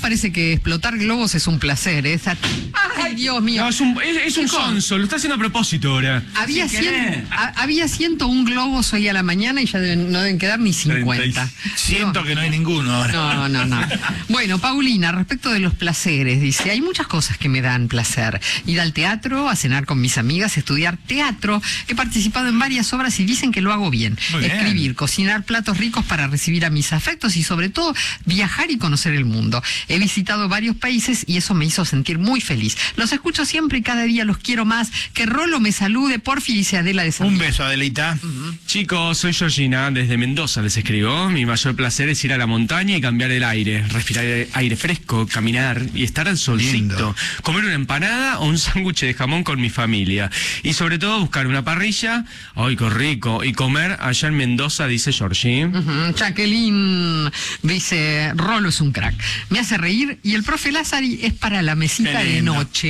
parece que explotar globos es un placer, ¿eh? Ay, Dios mío. No, es un sonso, lo está haciendo a propósito ahora. Había 101 globos hoy a la mañana y ya no deben quedar ni 50. Siento que no hay ninguno ahora. No. Bueno, Paulina, respecto de los placeres, dice, hay muchas cosas que me dan placer. Ir al teatro, a cenar con mis amigas, estudiar teatro. He participado en varias obras y dicen que lo hago bien. Escribir, cocinar platos ricos para recibir a mis afectos y sobre todo viajar y conocer el mundo. He visitado varios países y eso me hizo sentir muy feliz. Los escucho siempre y cada día los quiero más. Que Rolo me salude, porfi, dice Adela de San Un Miguel. beso, Adelita. Chicos, soy Georgina, desde Mendoza les escribo. Mi mayor placer es ir a la montaña y cambiar el aire, respirar aire fresco, caminar y estar al solcito. Lindo. Comer una empanada o un sándwich de jamón con mi familia. Y sobre todo buscar una parrilla, ¡ay, qué rico! Y comer allá en Mendoza, dice Georgie. Jacqueline dice, Rolo es un crack. Me hace reír y el profe Lázari es para la mesita de noche.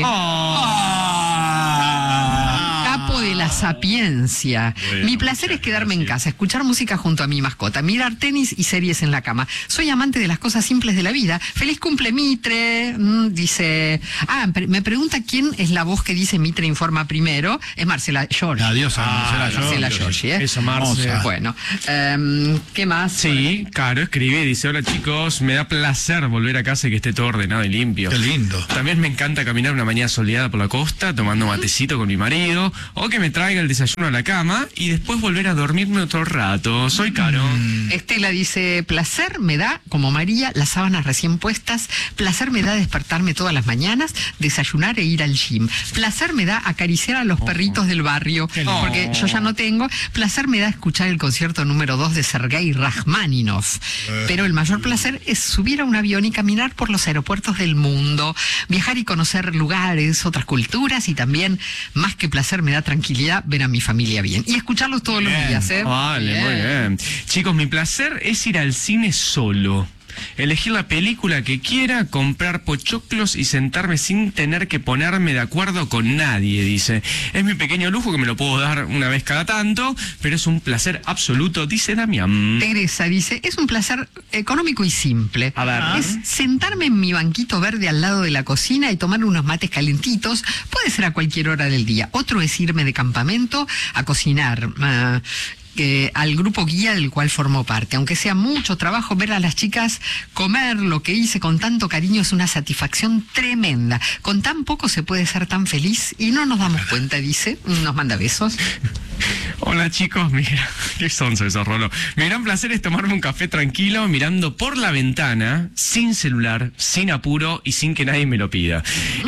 Capo de la sapiencia. Bueno, mi placer es quedarme en casa, escuchar música junto a mi mascota, mirar tenis y series en la cama. Soy amante de las cosas simples de la vida. Feliz cumple, Mitre. Dice... me pregunta quién es la voz que dice Mitre informa primero. Es Marcela Giorgi. Adiós a Marcela Giorgi, ¿eh? Eso, Marce. Bueno, ¿qué más? Sí, Caro escribe y dice, hola chicos, me da placer volver a casa y que esté todo ordenado y limpio. Qué lindo. También me encanta caminar una mañana soleada por la costa, tomando matecito con mi marido, o que me traiga el desayuno a la cama y después volver a dormirme otro rato. Soy Caro. Estela dice, placer me da, como María, las sábanas recién puestas. Placer me da despertarme todas las mañanas, desayunar e ir al gym. Placer me da acariciar a los perritos del barrio, porque yo ya no tengo. Placer me da escuchar el concierto número 2 de Sergei Rachmaninoff. Pero el mayor placer es subir a un avión y caminar por los aeropuertos del mundo, viajar y conocer lugares, otras culturas, y también, más que placer, me da tranquilidad ver a mi familia bien. Y escucharlos todos los días, ¿eh? Vale, muy bien. Chicos, mi placer es ir al cine solo. Elegir la película que quiera, comprar pochoclos y sentarme sin tener que ponerme de acuerdo con nadie, dice. Es mi pequeño lujo que me lo puedo dar una vez cada tanto, pero es un placer absoluto, dice Damián. Teresa dice, es un placer económico y simple. A ver. Es sentarme en mi banquito verde al lado de la cocina y tomar unos mates calentitos. Puede ser a cualquier hora del día. Otro es irme de campamento a cocinar. Al grupo guía del cual formo parte. Aunque sea mucho trabajo, ver a las chicas comer lo que hice con tanto cariño es una satisfacción tremenda. Con tan poco se puede ser tan feliz y no nos damos cuenta, dice. Nos manda besos. Hola chicos, mira, qué sonso eso, Rolo. Mi gran placer es tomarme un café tranquilo, mirando por la ventana, sin celular, sin apuro y sin que nadie me lo pida.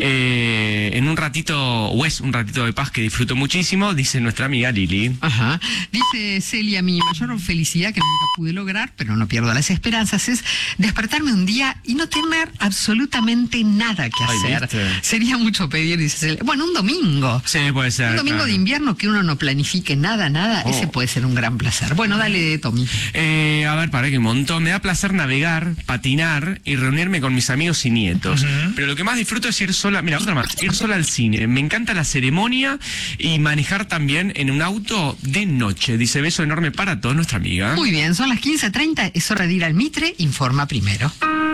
En un ratito, o es un ratito de paz que disfruto muchísimo, dice nuestra amiga Lili. Ajá. Dice Celia, mi mayor felicidad que nunca pude lograr, pero no pierdo las esperanzas, es despertarme un día y no tener absolutamente nada que hacer. ¿Viste? Sería mucho pedir, dice Celia. Bueno, un domingo. Sí, puede ser. Un domingo claro. de invierno que uno no planifique nada, ese puede ser un gran placer. Bueno, dale, Tommy. A ver, para que un montón. Me da placer navegar, patinar y reunirme con mis amigos y nietos. Pero lo que más disfruto es ir sola, mira, otra más, ir sola al cine. Me encanta la ceremonia y manejar también en un auto de noche. Dice, beso enorme para toda nuestra amiga. Muy bien, son las 15:30, es hora de ir al Mitre, informa primero.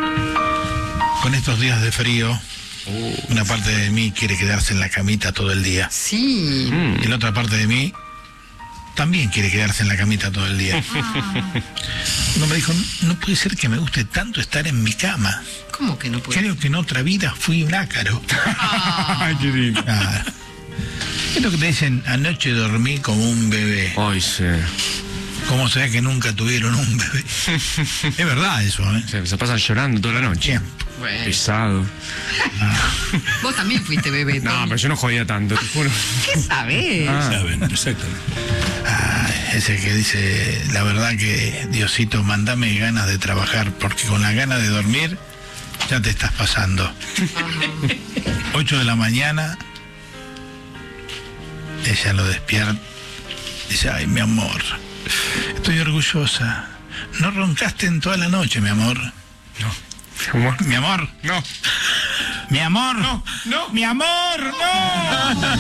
Con estos días de frío, una parte de mí quiere quedarse en la camita todo el día. Sí. Y la otra parte de mí también quiere quedarse en la camita todo el día. Uno me dijo, no puede ser que me guste tanto estar en mi cama. ¿Cómo que no puede? Creo que en otra vida fui un ácaro. Ay, qué lindo. Ah. Es lo que te dicen, anoche dormí como un bebé. Ay, sí. Como sea que nunca tuvieron un bebé. Es verdad eso, ¿eh? Se pasan llorando toda la noche. Siempre. Bueno. Pesado. Vos también fuiste bebé, No, Tommy. pero yo no jodía tanto, te juro. ¿Qué sabés? Saben, exactamente. Ese que dice, la verdad que Diosito, mandame ganas de trabajar, porque con las ganas de dormir ya te estás pasando. 8 de la mañana, ella lo despierta, dice, ay, mi amor, estoy orgullosa. No roncaste en toda la noche, mi amor. No. ¿Amor? Mi amor. No. Mi amor. No. Mi amor, no.